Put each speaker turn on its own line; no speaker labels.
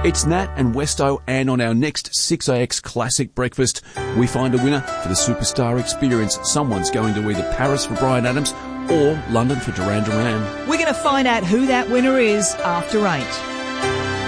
It's Nat and Westo, and on our next 6AX Classic Breakfast, we find a winner for the Superstar Experience. Someone's going to either Paris for Bryan Adams or London for Duran Duran.
We're going to find out who that winner is after 8.